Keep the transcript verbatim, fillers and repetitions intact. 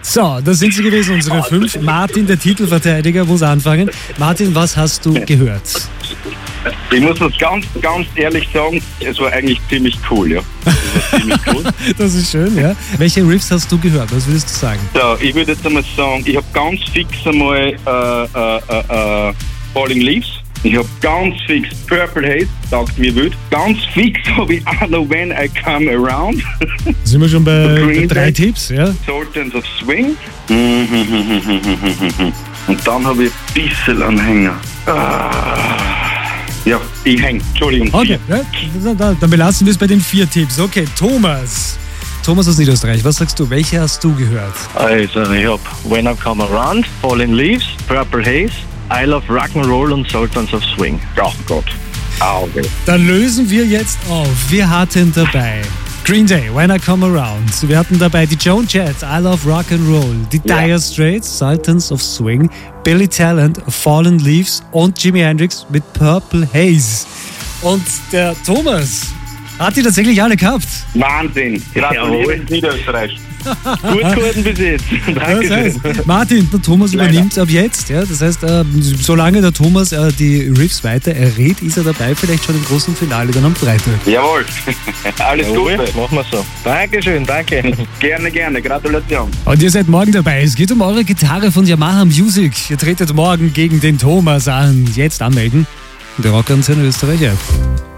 So, das sind sie gewesen, unsere fünf. Martin, der Titelverteidiger, muss anfangen. Martin, was hast du gehört? Ich muss das ganz, ganz ehrlich sagen, es war eigentlich ziemlich cool, ja. Das war ziemlich cool. Das ist schön, ja. Welche Riffs hast du gehört? Was würdest du sagen? So, ich würde jetzt einmal sagen, ich habe ganz fix einmal äh, äh, äh, äh, Falling Leaves. Ich habe ganz fix Purple Haze, sagt mir wild. Ganz fix habe ich I Know When I Come Around. Sind wir schon bei, bei drei Tipps, ja? Sultans of Swing. Und dann habe ich ein bisschen Anhänger. Ah. Ja, ich hänge. Entschuldigung. Okay, ja, dann belassen wir es bei den vier Tipps. Okay, Thomas. Thomas aus Niederösterreich, was sagst du? Welche hast du gehört? Also, ich habe When I Come Around, Falling Leaves, Purple Haze, I Love Rock'n'Roll und Sultans of Swing. Oh Gott. Auge. Dann lösen wir jetzt auf. Wir hatten dabei Green Day, When I Come Around. Wir hatten dabei die Joan Jett, I Love Rock'n'Roll. Die Ja. Dire Straits, Sultans of Swing. Billy Talent, Fallen Leaves. Und Jimi Hendrix mit Purple Haze. Und der Thomas hat die tatsächlich alle gehabt. Wahnsinn. Gratuliere in Niederösterreich. Gut geworden bis jetzt. Das Danke. heißt, Martin, der Thomas Leider. übernimmt ab jetzt. Ja? Das heißt, äh, solange der Thomas äh, die Riffs weiter errät, ist er dabei, vielleicht schon im großen Finale dann am Freitag. Jawohl. Alles Jawohl, Gute. machen wir so. Dankeschön, danke. Gerne, gerne. Gratulation. Und ihr seid morgen dabei. Es geht um eure Gitarre von Yamaha Music. Ihr tretet morgen gegen den Thomas an. Jetzt anmelden. Der Rockantenne Österreich App.